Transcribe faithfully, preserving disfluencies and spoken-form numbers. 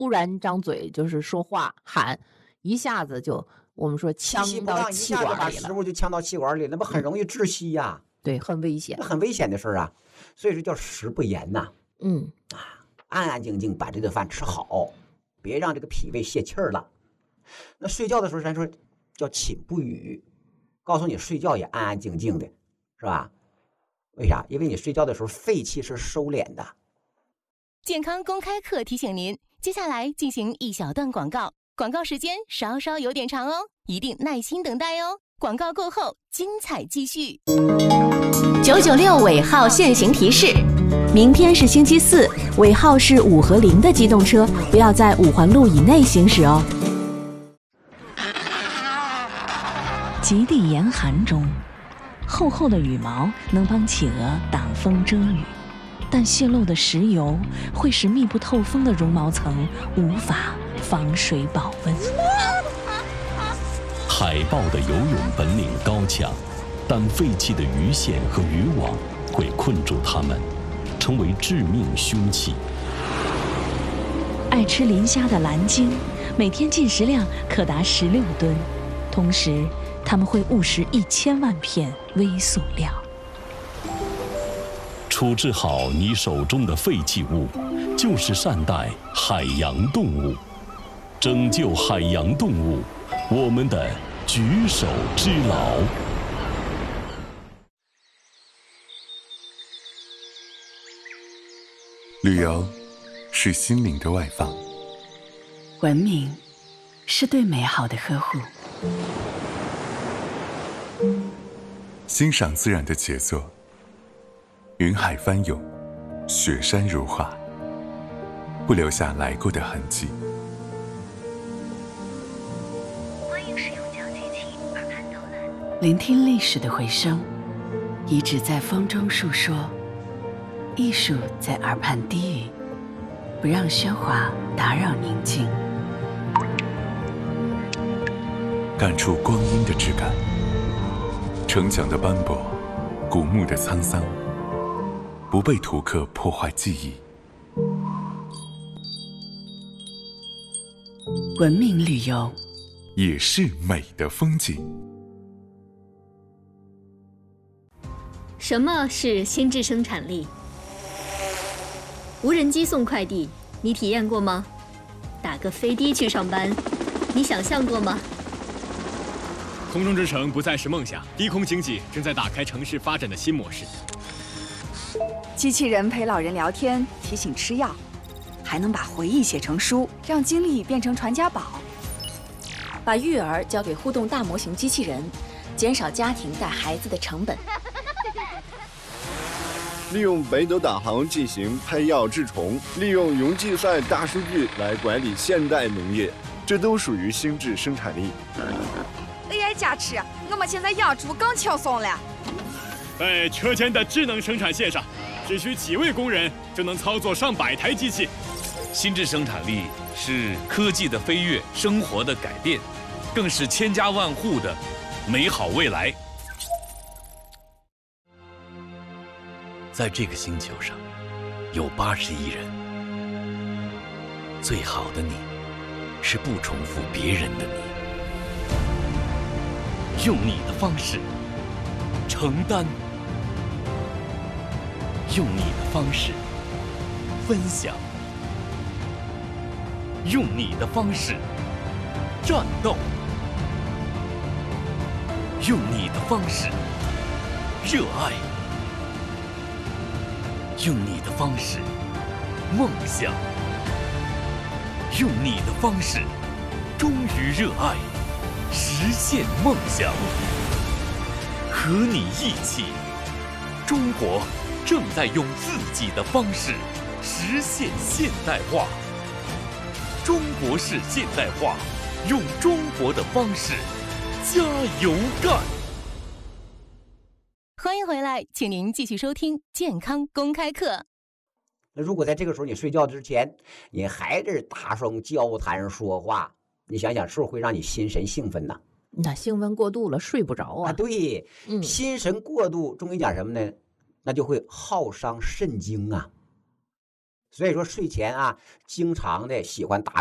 突然张嘴就是说话喊，一下子就我们说呛到气管里了，一下就把食物就呛到气管里，那不很容易窒息呀、啊嗯？对，很危险， 很危险的事啊。所以说叫食不言呐、啊。 嗯啊，安安静静把这顿饭吃好，别让这个脾胃泄气儿了。那睡觉的时候，咱说叫寝不语，告诉你睡觉也安安静静的，是吧？为啥？因为你睡觉的时候肺气是收敛的。 健康公开课提醒您，接下来进行一小段广告，广告时间稍稍有点长哦，一定耐心等待哦。广告过后，精彩继续。 九九六尾号限行提示：明天是星期四，尾号是五和零的机动车不要在五环路以内行驶哦。 极地严寒中，厚厚的羽毛能帮企鹅挡风遮雨，但泄漏的石油会使密不透风的绒毛层无法防水保温。 海豹的游泳本领高强，但废弃的鱼线和渔网会困住它们，成为致命凶器。 爱吃磷虾的蓝鲸，每天进食量可达十六吨，同时它们会误食一千万片微塑料。 处置好你手中的废弃物，就是善待海洋动物，拯救海洋动物，我们的举手之劳。 旅游是心灵的外放， 文明是对美好的呵护， 欣赏自然的杰作，云海翻涌，雪山如画，不留下来过的痕迹。 欢迎使用交际器耳畔导览， 聆听历史的回声，遗址在风中述说，艺术在耳畔低语，不让喧哗打扰宁静。 感触光阴的质感，城墙的斑驳，古墓的沧桑，不被图刻破坏记忆。 文明旅游也是美的风景。 什么是心智生产力？无人机送快递，你体验过吗？打个飞的去上班，你想象过吗？ 空中之城不再是梦想，低空经济正在打开城市发展的新模式。 机器人陪老人聊天，提醒吃药，还能把回忆写成书，让经历变成传家宝。 把育儿交给互动大模型机器人，减少家庭带孩子的成本。 利用北斗导航进行拍药治虫，利用云计算大数据来管理现代农业，这都属于心智生产力。 A I 加持，我们现在养猪更轻松了。 在车间的智能生产线上，只需几位工人就能操作上百台机器。 心智生产力是科技的飞跃，生活的改变，更是千家万户的美好未来。 在这个星球上，有八十亿人。最好的你，是不重复别人的你。 用你的方式承担，用你的方式分享，用你的方式战斗，用你的方式热爱，用你的方式梦想，用你的方式忠于热爱，实现梦想。和你一起，中国正在用自己的方式实现现代化。中国式现代化，用中国的方式加油干！ 欢迎回来，请您继续收听健康公开课。 那如果在这个时候你睡觉之前，你还是大声交谈说话，你想想是不是会让你心神兴奋呢？ 那兴奋过度了，睡不着啊。 啊，对， 嗯， 心神过度，中医讲什么呢？那就会耗伤肾经啊。 所以说睡前啊，经常的喜欢打